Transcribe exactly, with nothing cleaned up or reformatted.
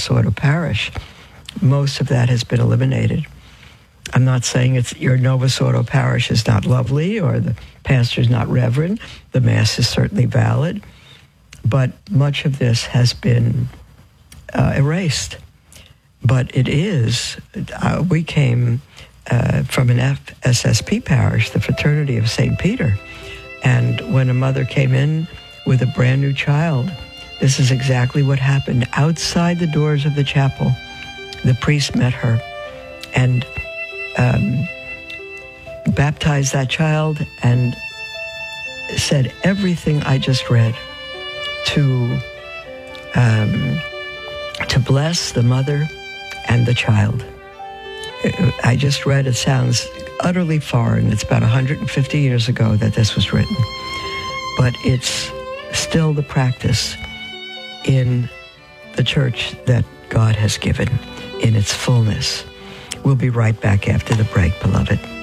Ordo parish, most of that has been eliminated. I'm not saying it's your Novus Ordo parish is not lovely or the pastor's not reverend. The Mass is certainly valid. But much of this has been uh, erased. But it is, uh, we came uh, from an F S S P parish, the Fraternity of Saint Peter. And when a mother came in with a brand new child, this is exactly what happened. Outside the doors of the chapel, the priest met her and um, baptized that child and said everything I just read to um, to bless the mother and the child. I just read, it sounds utterly foreign. It's about one hundred fifty years ago that this was written. But it's still the practice in the church that God has given in its fullness. We'll be right back after the break, beloved.